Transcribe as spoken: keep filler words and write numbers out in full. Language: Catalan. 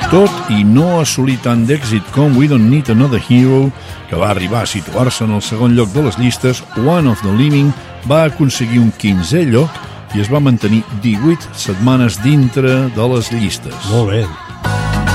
Tot i no assolir tant d'èxit com We Don't Need Another Hero, que va arribar a situar-se en el segon lloc de les llistes, One of the Living va aconseguir un quinzè lloc i es va mantenir divuit setmanes dintre de les llistes. Molt bé.